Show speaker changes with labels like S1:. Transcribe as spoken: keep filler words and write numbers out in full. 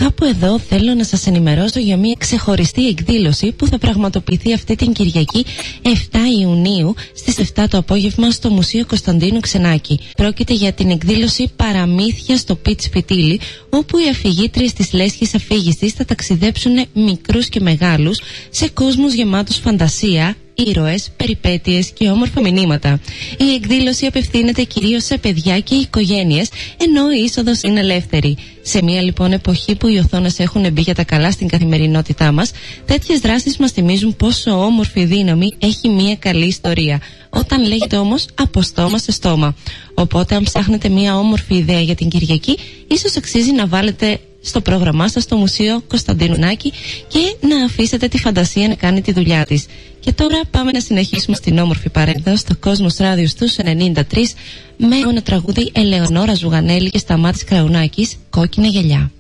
S1: κάπου εδώ θέλω να σας ενημερώσω για μια ξεχωριστή εκδήλωση που θα πραγματοποιηθεί αυτή την Κυριακή εφτά Ιουνίου στις εφτά το απόγευμα στο Μουσείο Κωνσταντίνου Ξενάκη. Πρόκειται για την εκδήλωση Παραμύθια στο Πιτ Σπιτίλι, όπου οι αφηγήτριες της Λέσχης Αφήγησης θα ταξιδέψουν μικρούς και μεγάλους σε κόσμους γεμάτους φαντασία, ήρωες, περιπέτειες και όμορφα μηνύματα. Η εκδήλωση απευθύνεται κυρίως σε παιδιά και οικογένειες, ενώ η είσοδος είναι ελεύθερη. Σε μια λοιπόν εποχή που οι οθόνες έχουν μπει για τα καλά στην καθημερινότητά μας, τέτοιες δράσεις μας θυμίζουν πόσο όμορφη δύναμη έχει μια καλή ιστορία. Όταν λέγεται όμως από στόμα σε στόμα. Οπότε, αν ψάχνετε μια όμορφη ιδέα για την Κυριακή, ίσως αξίζει να βάλετε στο πρόγραμμά σας στο Μουσείο Κωνσταντίνου Ξενάκη και να αφήσετε τη φαντασία να κάνει τη δουλειά της. Και τώρα πάμε να συνεχίσουμε στην όμορφη παρέα στο Κόσμος Ράδιο στους ενενήντα τρία με ένα τραγούδι Ελεονόρα Ζουγανέλη και Σταμάτης Κραουνάκης, Κόκκινα Γυαλιά.